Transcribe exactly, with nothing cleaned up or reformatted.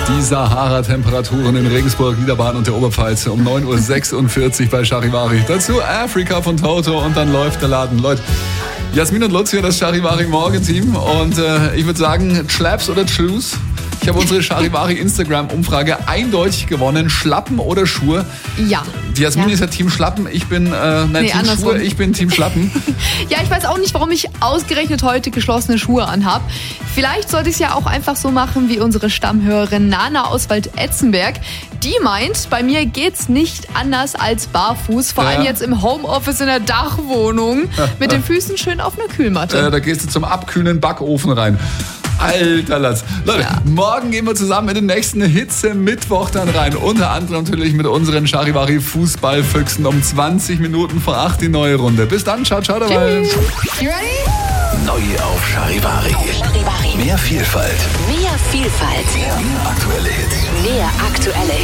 Die Sahara-Temperaturen in Regensburg, Niederbayern und der Oberpfalz um neun Uhr sechsundvierzig bei Charivari. Dazu Afrika von Toto und dann läuft der Laden. Leute, Jasmin und Lutz hier, das Charivari Morgenteam. Und äh, ich würde sagen, Schlaps oder Schluss? Ich habe unsere Charivari Instagram-Umfrage eindeutig gewonnen. Schlappen oder Schuhe? Ja. Die Jasmin ja. ist ja Team Schlappen, ich bin äh, nein, nee, Team andersrum. Schuhe, ich bin Team Schlappen. Ja, ich weiß auch nicht, warum ich ausgerechnet heute geschlossene Schuhe anhab. Vielleicht sollte ich es ja auch einfach so machen wie unsere Stammhörerin Nana aus Wald-Etzenberg. Die meint, bei mir geht's nicht anders als barfuß, vor ja. allem jetzt im Homeoffice in der Dachwohnung, mit den Füßen schön auf einer Kühlmatte. Äh, da gehst du zum abkühlen Backofen rein. Alter Latz. Leute, ja. morgen gehen wir zusammen in den nächsten Hitze-Mittwoch dann rein. Unter anderem natürlich mit unseren Charivari Fußballfüchsen um zwanzig Minuten vor acht die neue Runde. Bis dann, ciao, ciao dabei. You ready? Neu auf Charivari. Charivari. Mehr Vielfalt. Mehr Vielfalt. Mehr aktuelle Hits. Mehr aktuelle